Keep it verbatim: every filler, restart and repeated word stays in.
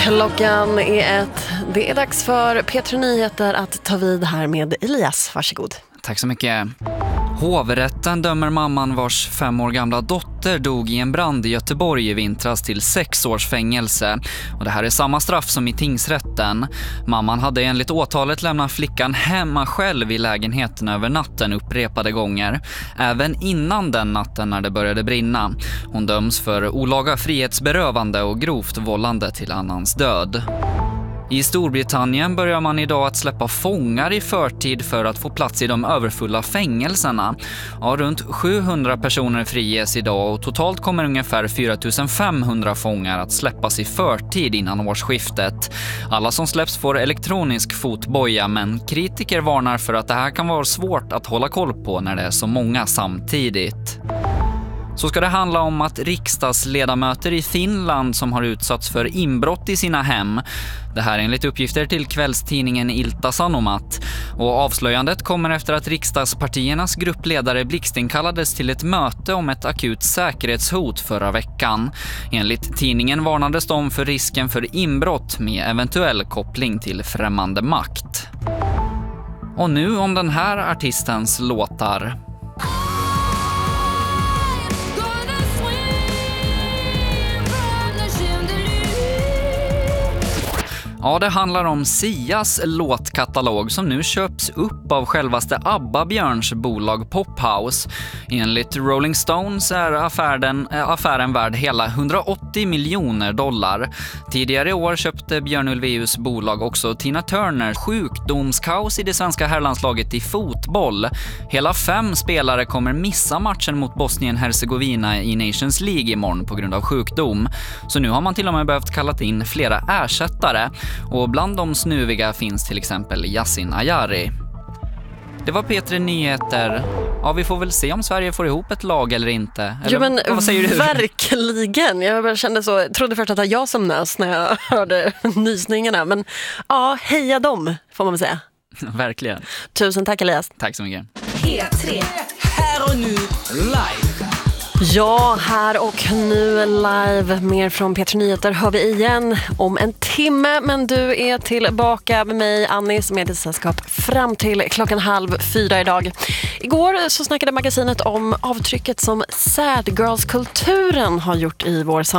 Klockan är ett. Det är dags för P tre Nyheter att ta vid här med Elias. Varsågod. Tack så mycket. Hovrätten dömer mamman vars fem år gamla dotter dog i en brand i Göteborg i vintras till sex års fängelse. Och det här är samma straff som i tingsrätten. Mamman hade enligt åtalet lämnat flickan hemma själv i lägenheten över natten upprepade gånger. Även innan den natten när det började brinna. Hon döms för olaga frihetsberövande och grovt vållande till annans död. I Storbritannien börjar man idag att släppa fångar i förtid för att få plats i de överfulla fängelserna. Ja, runt sjuhundra personer friges idag och totalt kommer ungefär fyra tusen femhundra fångar att släppas i förtid innan årsskiftet. Alla som släpps får elektronisk fotboja, men kritiker varnar för att det här kan vara svårt att hålla koll på när det är så många samtidigt. Så ska det handla om att riksdagsledamöter i Finland som har utsatts för inbrott i sina hem. Det här är enligt uppgifter till kvällstidningen Ilta-Sanomat. Och avslöjandet kommer efter att riksdagspartiernas gruppledare blixtinkallades till ett möte om ett akut säkerhetshot förra veckan. Enligt tidningen varnades de för risken för inbrott med eventuell koppling till främmande makt. Och nu om den här artistens låtar. Ja, det handlar om Sias låtkatalog som nu köps upp av självaste ABBA-Björns bolag Pophouse. Enligt Rolling Stones är affären, affären värd hela hundraåttio miljoner dollar. Tidigare i år köpte Björn Ulvaeus bolag också Tina Turners sjukdomskaos i det svenska herrlandslaget i fotboll. Hela fem spelare kommer missa matchen mot Bosnien-Herzegovina i Nations League imorgon på grund av sjukdom. Så nu har man till och med behövt kallat in flera ersättare. Och bland de snuviga finns till exempel Yasin Ayari. Det var P tre Nyheter. Ja, vi får väl se om Sverige får ihop ett lag eller inte. Eller, jo, men vad säger du? Verkligen. Jag bara kände så, trodde först att det var jag som nös när jag hörde nysningarna. Men ja, heja dem, får man väl säga. Verkligen. Tusen tack, Elias. Tack så mycket. P tre. Här och nu, live. Ja, här och nu live. Mer från P tre Nyheter hör vi igen om en timme. Men du är tillbaka med mig, Annie, som är i sällskap fram till klockan halv fyra idag. Igår så snackade magasinet om avtrycket som sad girls-kulturen har gjort i vår samhälle.